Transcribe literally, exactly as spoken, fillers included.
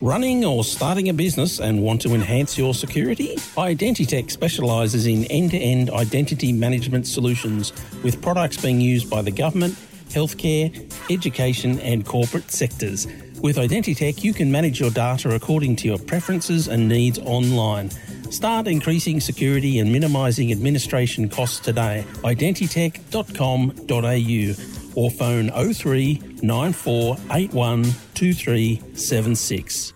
Running or starting a business and want to enhance your security? Identitech specialises in end-to-end identity management solutions with products being used by the government, healthcare, education and corporate sectors. With Identitech, you can manage your data according to your preferences and needs online. Start increasing security and minimising administration costs today. identitech dot com dot a u or phone oh three nine four eight one two three seven six.